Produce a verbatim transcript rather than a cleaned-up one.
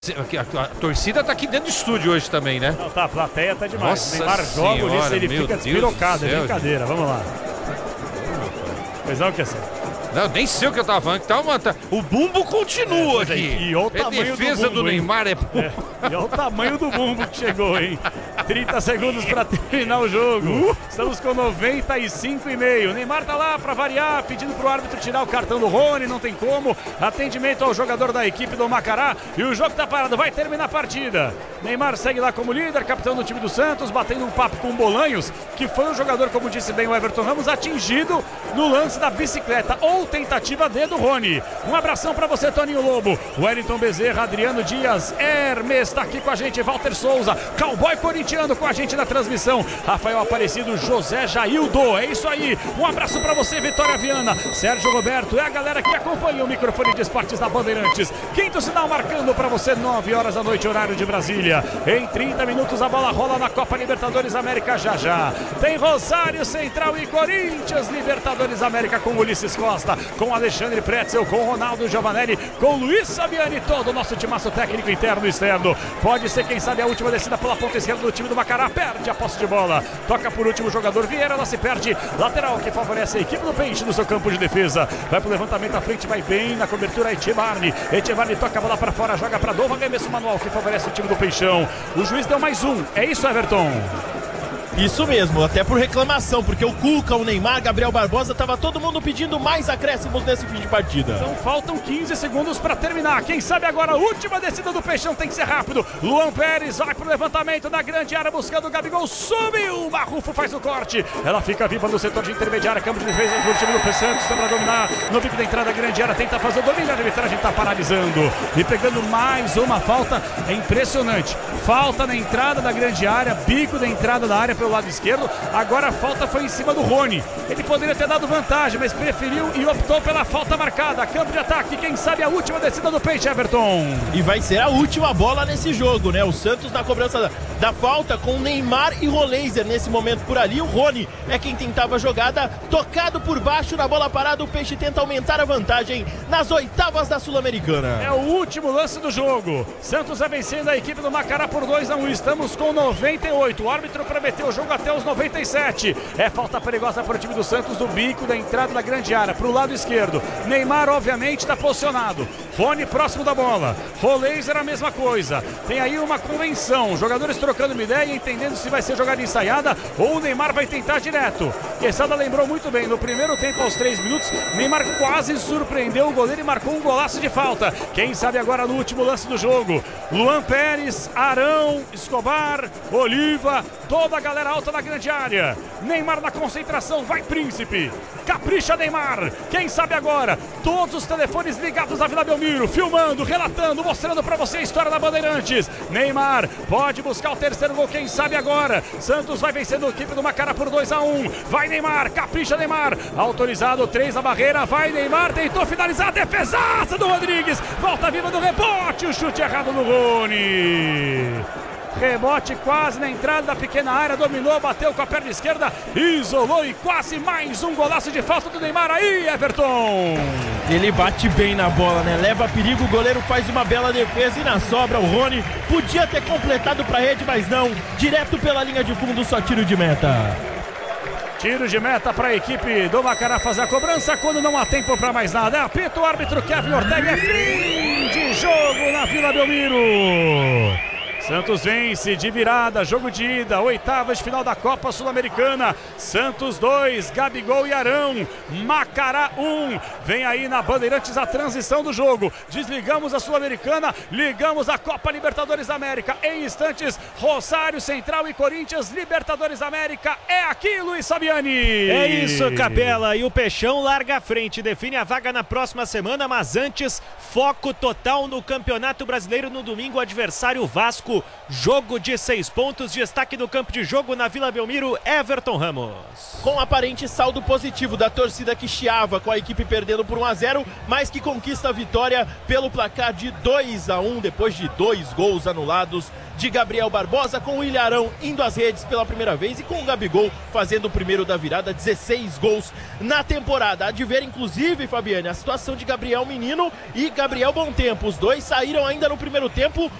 A, a torcida tá aqui dentro do estúdio hoje também, né? Não, tá, a plateia tá demais. Nossa Neymar joga senhora, nisso, ele meu fica Deus despirocado, do é céu, brincadeira. Vamos lá. Pois não, que é certo. Não, nem sei o que eu tava falando. Que tá uma, tá, o bumbo continua é, aqui. E olha o a tamanho defesa do, bumbo, do Neymar é... é. E olha o tamanho do bumbo que chegou, hein? trinta segundos para terminar o jogo. Estamos com noventa e cinco e meio. Neymar tá lá para variar, pedindo pro árbitro tirar o cartão do Rony, não tem como. Atendimento ao jogador da equipe do Macará e o jogo tá parado, vai terminar a partida. Neymar segue lá como líder, capitão do time do Santos, batendo um papo com o Bolanhos, que foi um jogador, como disse bem o Everton Ramos, atingido no lance da bicicleta ou tentativa D do Rony. Um abração para você, Toninho Lobo. Wellington Bezerra, Adriano Dias, Hermes tá aqui com a gente, Walter Souza, Cowboy Corintiano com a gente na transmissão, Rafael Aparecido, José Jaildo, é isso aí, um abraço para você, Vitória Viana, Sérgio Roberto, é a galera que acompanha o microfone de esportes da Bandeirantes. Quinto sinal marcando para você, nove horas da noite, horário de Brasília. Em trinta minutos a bola rola na Copa Libertadores América já já. Tem Rosário Central e Corinthians, Libertadores América com Ulisses Costa, com Alexandre Pretzel, com Ronaldo Giovanelli, com Luiz Sabiani, todo o nosso timaço técnico interno e externo. Pode ser, quem sabe, a última descida pela ponta esquerda do time do Macará, perde a posse de bola, toca por último jogador Vieira, ela se perde, lateral que favorece a equipe do Peixe no seu campo de defesa, vai pro levantamento à frente, vai bem na cobertura Echevarne, Echevarne toca a bola para fora, joga para Dova, arremesso manual que favorece o time do Peixão. O juiz deu mais um, é isso, Everton? Isso mesmo, até por reclamação, porque o Cuca, o Neymar, Gabriel Barbosa, tava todo mundo pedindo mais acréscimos nesse fim de partida. Então faltam quinze segundos para terminar. Quem sabe agora a última descida do Peixão tem que ser rápido. Luan Pérez vai pro levantamento na grande área buscando o Gabigol, subiu, Marrufo faz o corte. Ela fica viva no setor de intermediária, campo de defesa do time do Santos, para dominar no bico da entrada da grande área, tenta fazer o domínio, a arbitragem tá paralisando e pegando mais uma falta, é impressionante. Falta na entrada da grande área, bico da entrada da área pelo lado esquerdo, agora a falta foi em cima do Rony, ele poderia ter dado vantagem, mas preferiu e optou pela falta marcada, campo de ataque, quem sabe a última descida do Peixe, Everton. E vai ser a última bola nesse jogo, né, o Santos na cobrança da, da falta com Neymar e Roleiser nesse momento por ali, o Rony é quem tentava a jogada, tocado por baixo na bola parada, o Peixe tenta aumentar a vantagem nas oitavas da Sul-Americana. É o último lance do jogo, Santos vai vencendo a equipe do Macará por dois a um, estamos com noventa e oito, o árbitro prometeu o jogo até os noventa e sete, é falta perigosa para o time do Santos, do bico da entrada da grande área, para o lado esquerdo, Neymar obviamente está posicionado, Rony próximo da bola, Roleiser a mesma coisa, tem aí uma convenção, jogadores trocando uma ideia, entendendo se vai ser jogada ensaiada ou o Neymar vai tentar direto. Quesada lembrou muito bem, no primeiro tempo aos três minutos, Neymar quase surpreendeu o goleiro e marcou um golaço de falta, quem sabe agora no último lance do jogo, Luan Pérez, Arão, Escobar, Oliva, toda a galera alta na grande área, Neymar na concentração, vai Príncipe, capricha Neymar, quem sabe agora, todos os telefones ligados na Vila Belmiro, filmando, relatando, mostrando pra você a história da Bandeirantes, Neymar pode buscar o terceiro gol, quem sabe agora, Santos vai vencendo a equipe do Macará por dois a um, vai Neymar, capricha Neymar, autorizado, três na barreira, vai Neymar, tentou finalizar, a defesaça do Rodrigues, volta viva do rebote, o chute errado no Rony. Rebote quase na entrada da pequena área, dominou, bateu com a perna esquerda, isolou e quase mais um golaço de falta do Neymar aí, Everton. Ele bate bem na bola, né? Leva perigo, o goleiro faz uma bela defesa e na sobra o Rony podia ter completado para a rede, mas não, direto pela linha de fundo, só tiro de meta. Tiro de meta para a equipe do Macará fazer a cobrança quando não há tempo para mais nada. É apito, o árbitro Kevin Ortega, é fim de jogo na Vila Belmiro. Santos vence de virada, jogo de ida, oitavas de final da Copa Sul-Americana. Santos dois, Gabigol e Arão, Macará um. Vem aí na Bandeirantes a transição do jogo. Desligamos a Sul-Americana, ligamos a Copa Libertadores América. Em instantes, Rosário Central e Corinthians, Libertadores América. É aqui, Luiz Sabiani. É isso, Capela. E o Peixão larga a frente, define a vaga na próxima semana, mas antes, foco total no Campeonato Brasileiro no domingo, adversário Vasco. Paulo. Jogo de seis pontos, destaque do campo de jogo na Vila Belmiro, Everton Ramos. Com aparente saldo positivo da torcida que chiava com a equipe perdendo por um a zero, mas que conquista a vitória pelo placar de dois a um, depois de dois gols anulados de Gabriel Barbosa, com o Ilharão indo às redes pela primeira vez e com o Gabigol fazendo o primeiro da virada, dezesseis gols na temporada. Há de ver, inclusive, Fabiane, a situação de Gabriel Menino e Gabriel Bom Tempo. Os dois saíram ainda no primeiro tempo